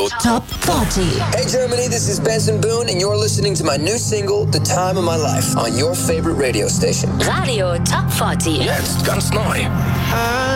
Top 40. Hey Germany, this is Benson Boone and you're listening to my new single, The Time of My Life, on your favorite radio station. Radio Top 40. Jetzt ganz neu.